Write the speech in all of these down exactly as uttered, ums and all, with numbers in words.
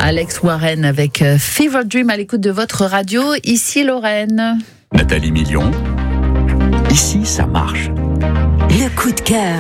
Alex Warren avec Fever Dream à l'écoute de votre radio. Ici Lorraine. Nathalie Million. Ici, ça marche. Le coup de cœur.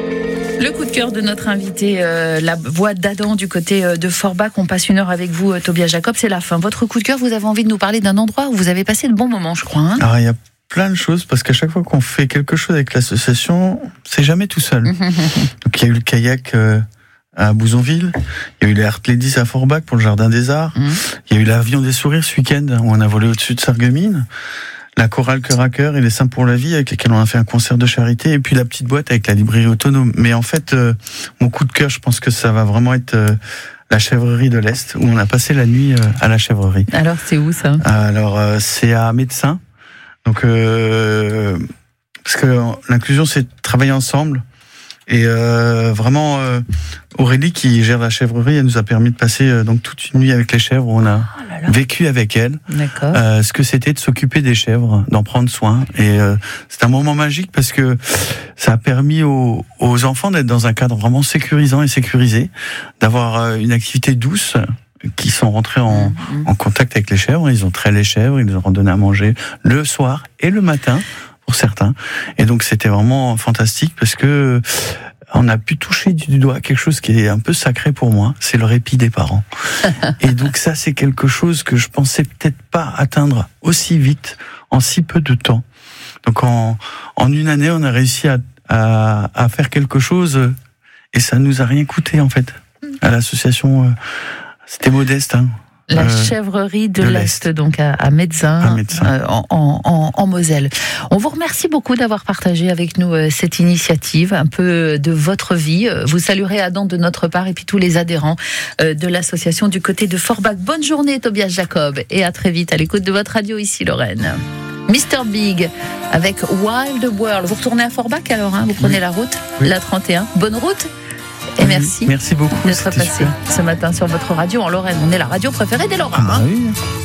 Le coup de cœur de notre invité, euh, la voix d'Adam du côté euh, de Forbach. On passe une heure avec vous, euh, Tobias Jacob. C'est la fin. Votre coup de cœur, vous avez envie de nous parler d'un endroit où vous avez passé de bons moments, je crois. Hein. Alors, il y a plein de choses, parce qu'à chaque fois qu'on fait quelque chose avec l'association, c'est jamais tout seul. Donc, il y a eu le kayak euh, à Bouzonville, il y a eu les Art Ladies à Forbach pour le Jardin des Arts, mmh. il y a eu l'Avion des Sourires ce week-end, où on a volé au-dessus de Sarreguemines, la chorale Cœur à Cœur et les Saints pour la Vie, avec lesquels on a fait un concert de charité, et puis la petite boîte avec la librairie autonome. Mais en fait, euh, mon coup de cœur, je pense que ça va vraiment être euh, la chèvrerie de l'Est, où on a passé la nuit euh, à la chèvrerie. Alors, c'est où ça ? Alors, euh, c'est à Médecin. Donc, euh, parce que l'inclusion, c'est travailler ensemble. Et euh, vraiment, euh, Aurélie, qui gère la chèvrerie, elle nous a permis de passer euh, donc toute une nuit avec les chèvres. Où on a oh là là. vécu avec elles euh, ce que c'était de s'occuper des chèvres, d'en prendre soin. Et euh, c'est un moment magique parce que ça a permis aux, aux enfants d'être dans un cadre vraiment sécurisant et sécurisé, d'avoir euh, une activité douce, qui sont rentrés en, mmh. en contact avec les chèvres. Ils ont traité les chèvres, ils leur ont donné à manger le soir et le matin, pour certains. Et donc, c'était vraiment fantastique parce que on a pu toucher du doigt quelque chose qui est un peu sacré pour moi, c'est le répit des parents. Et donc, ça, c'est quelque chose que je pensais peut-être pas atteindre aussi vite, en si peu de temps. Donc, en, en une année, on a réussi à, à, à faire quelque chose et ça nous a rien coûté, en fait, à l'association. C'était modeste, hein. La euh, chèvrerie de, de l'Est, l'Est, donc à, à Médecin, à Médecin. Euh, en, en, en Moselle. On vous remercie beaucoup d'avoir partagé avec nous euh, cette initiative, un peu de votre vie. Vous saluerez Adam de notre part et puis tous les adhérents euh, de l'association du côté de Forbach. Bonne journée, Tobias Jacob, et à très vite à l'écoute de votre radio ici, Lorraine. mister Big avec Wild World. Vous retournez à Forbach alors, hein, vous prenez oui. la route, oui. la trente et un. Bonne route. Et oui, merci, merci beaucoup d'être passé ce matin sur votre radio en Lorraine. On est la radio préférée des Lorrains. Ah bah oui.